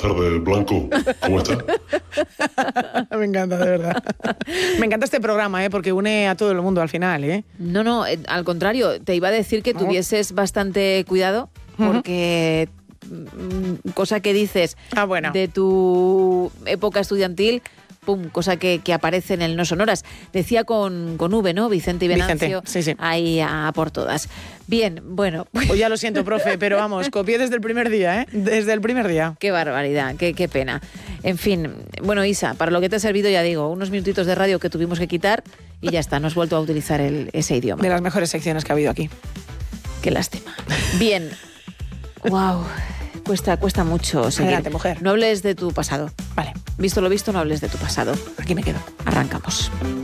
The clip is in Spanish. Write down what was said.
tardes, Blanco. ¿Cómo estás? Me encanta, de verdad. Me encanta este programa, porque une a todo el mundo al final, ¿eh? No, al contrario, te iba a decir que tuvieses bastante cuidado, porque cosa que dices de tu época estudiantil, pum, cosa que aparece en el No Sonoras. Decía con V, ¿no? Vicente y Venancio. Sí. Ahí a por todas. Bien, bueno. Pues ya lo siento, profe, pero vamos, copié desde el primer día, ¿eh? Desde el primer día. Qué barbaridad, qué pena. En fin, bueno, Isa, para lo que te ha servido, ya digo, unos minutitos de radio que tuvimos que quitar y ya está, no has vuelto a utilizar ese idioma. De las mejores secciones que ha habido aquí. Qué lástima. Bien. Wow. Cuesta mucho seguir. Adelante, mujer. No hables de tu pasado. Vale. Visto lo visto, no hables de tu pasado. Aquí me quedo. Arrancamos.